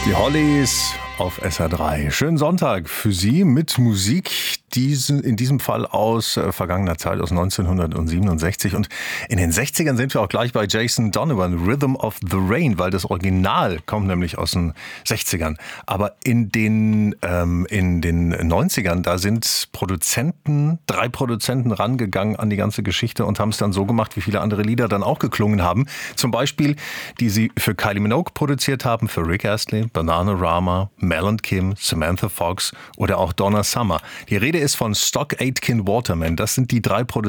Die Hollies auf SR3. Schönen Sonntag für Sie mit Musik, in diesem Fall aus vergangener Zeit, aus 1967. Und in den 60ern sind wir auch gleich bei Jason Donovan, Rhythm of the Rain, weil das Original kommt nämlich aus den 60ern. Aber in den 90ern, da sind drei Produzenten rangegangen an die ganze Geschichte und haben es dann so gemacht, wie viele andere Lieder dann auch geklungen haben. Zum Beispiel, die sie für Kylie Minogue produziert haben, für Rick Astley, Bananarama, Mel and Kim, Samantha Fox oder auch Donna Summer. Die Rede ist von Stock Aitken Waterman. Das sind die drei Produzenten